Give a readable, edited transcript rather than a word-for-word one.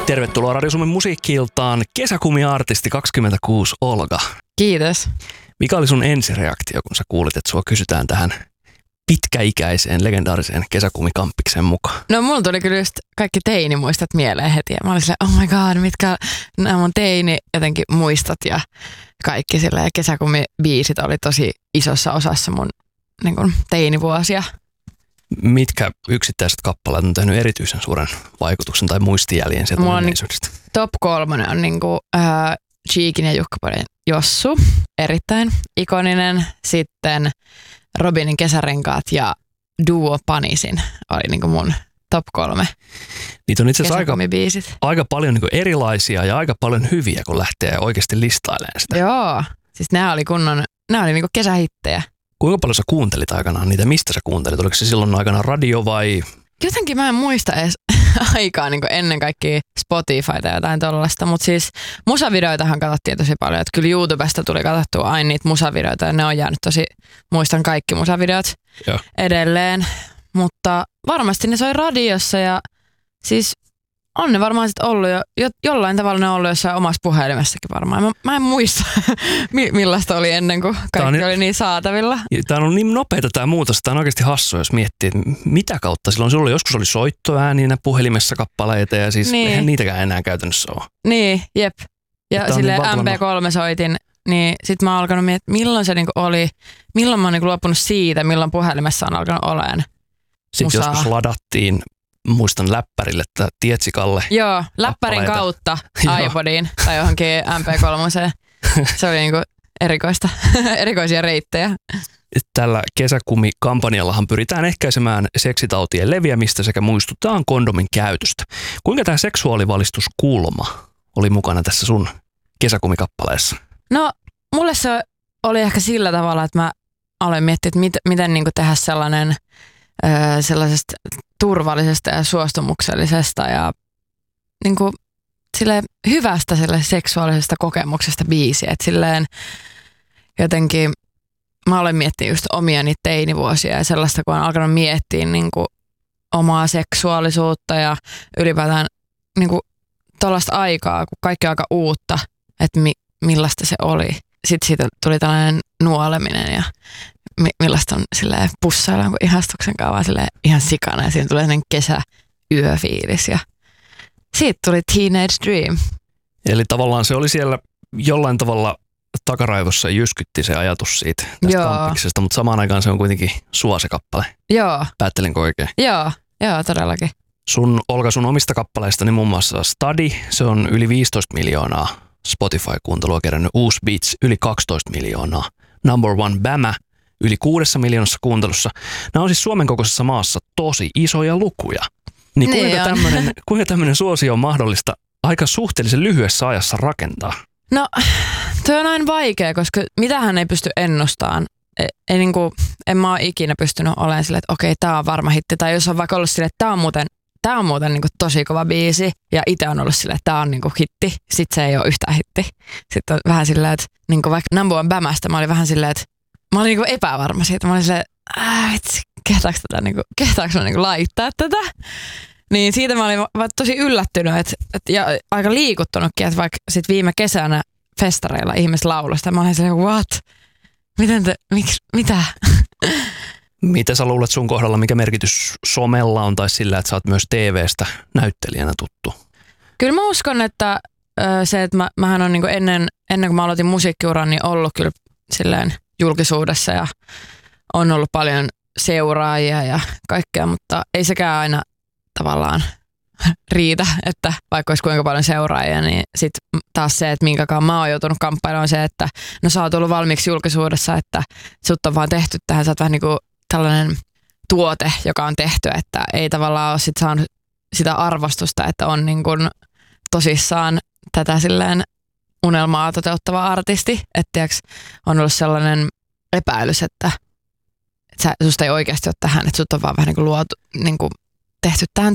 Tervetuloa Radio Suomen musiikki-iltaan kesäkumiartisti 26 Olga. Kiitos. Mikä oli sun ensireaktio, kun sä kuulit, että sua kysytään tähän pitkäikäiseen, legendaariseen kesäkumikampikseen mukaan? No mulla tuli kyllä just kaikki teinimuistot mieleen heti. Ja mä olin silleen, oh my god, mitkä nämä mun teini jotenkin muistot ja kaikki silleen. Kesäkumibiisit oli tosi isossa osassa mun niin kuin teinivuosia. Mitkä yksittäiset kappaleet on tehnyt erityisen suuren vaikutuksen tai muistijäljen sieltä menneisyydestä? Top 3 on niinku Cheekin ja Jukka-Podin Jossu, erittäin ikoninen. Sitten Robinin Kesärenkaat ja Duo Panisin oli niinku mun top 3. Niitä on itse asiassa aika paljon niinku erilaisia ja aika paljon hyviä, kun lähtee oikeasti listailemaan sitä. Joo, siis nämä oli niinku kesähittejä. Kuinka paljon sä kuuntelit aikanaan niitä? Mistä sä kuuntelit? Oliko se silloin aikana radio vai? Jotenkin mä en muista edes aikaa niin ennen kaikkea Spotifyta ja jotain tollaista, mutta siis musavideoitahan katsottiin tosi paljon. Että kyllä YouTubesta tuli katsottua aina niitä musavideoita ja ne on jäänyt muistan kaikki musavideot edelleen. Mutta varmasti ne soi radiossa ja siis on ne varmaan sitten ollut jollain tavalla ne on ollut jossain omassa puhelimessakin varmaan. Mä en muista, millaista oli ennen kuin kaikki oli niin saatavilla. Tämä on niin nopeata tämä muutos. Tämä on oikeasti hassua, jos miettii, että mitä kautta silloin joskus oli soittoääninä puhelimessa kappaleita ja siis niin. Eihän niitäkään enää käytännössä ole. Niin, jep. Ja silleen niin MP3 soitin, niin sit mä oon alkanut miettiä, milloin se niinku oli, milloin mä oon niinku luopunut siitä, milloin puhelimessa on alkanut oleen. Sitten joskus ladattiin. Muistan läppärille, että Tietsikalle. Joo, läppärin kautta iPodiin tai johonkin MP3. Se oli niinku erikoisia reittejä. Tällä kesäkumikampanjallahan pyritään ehkäisemään seksitautien leviämistä sekä muistutetaan kondomin käytöstä. Kuinka tämä seksuaalivalistuskulma oli mukana tässä sun kesäkumikappaleessa? No, mulle se oli ehkä sillä tavalla, että mä aloin miettiä, että miten niinku tehdä sellaisesta turvallisesta ja suostumuksellisesta ja niin kuin, hyvästä seksuaalisesta kokemuksesta biisiä. Et silleen jotenkin mä olen miettinyt just omia niitä teinivuosia ja sellaista, kun on alkanut miettiä niin kuin, omaa seksuaalisuutta ja ylipäätään niin kuin, tollaista aikaa, kun kaikki on aika uutta, että millaista se oli. Sitten siitä tuli tällainen nuoleminen ja millaista on silleen pussailla jonkun ihastuksen kanssa vaan silleen ihan sikana ja siinä tulee sellainen kesäyöfiilis ja siitä tuli Teenage Dream. Eli tavallaan se oli siellä jollain tavalla takaraivossa jyskytti se ajatus siitä tästä kampiksesta, mutta samaan aikaan se on kuitenkin sua se kappale. Joo. Päättelinkö oikein? Joo, todellakin. Olga, sun omista kappaleista niin muun muassa Study, se on yli 15 miljoonaa Spotify-kuuntelua kerännyt, Uusi Beats yli 12 miljoonaa, Number One Bama yli 6 miljoonassa kuuntelussa. Nämä on siis Suomen kokoisessa maassa tosi isoja lukuja. Niin kuinka tämmöinen suosio on mahdollista aika suhteellisen lyhyessä ajassa rakentaa? No, toi on aina vaikea, koska mitähän ei pysty ennustamaan. En mä ole ikinä pystynyt olemaan silleen, että okei, tää on varma hitti. Tai jos on vaikka ollut silleen, että tää on muuten niinku tosi kova biisi. Ja itse on ollut silleen, että tää on niinku hitti. Sitten se ei ole yhtään hitti. Sitten on vähän silleen, että niinku vaikka Number One Bamasta mä olin vähän silleen, että mä olin niinku epävarma siitä. Mä olin silleen, vitsi, kehtaanko mä laittaa tätä? Niin siitä mä olin tosi yllättynyt ja aika liikuttunutkin, että vaikka sit viime kesänä festareilla ihmiset laulosta. Mä olin silleen, what? Mitä? Mitä sä luulet sun kohdalla, mikä merkitys somella on tai sillä, että sä oot myös TV:stä näyttelijänä tuttu? Kyllä mä uskon, että se, että mähän on niinku ennen kuin mä aloitin musiikkiuran, niin ollut kyllä silleen julkisuudessa ja on ollut paljon seuraajia ja kaikkea, mutta ei sekään aina tavallaan riitä, että vaikka olisi kuinka paljon seuraajia, niin sitten taas se, että minkäkaan mä oon joutunut kamppailemaan on se, että no sä oot ollut valmiiksi julkisuudessa, että sut on vaan tehty tähän, sä oot vähän niin kuin tällainen tuote, joka on tehty, että ei tavallaan ole sit saanut sitä arvostusta, että on niin kuin tosissaan tätä silleen unelmaa toteuttava artisti, että tiiäks, on ollut sellainen epäilys, että susta ei oikeasti ole tähän, että sut on vaan vähän niin kuin luotu, niin kuin tehty tähän